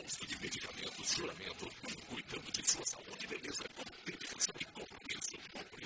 uso de medicamentos, juramento, cuidando de sua saúde e beleza com dedicação e compromisso.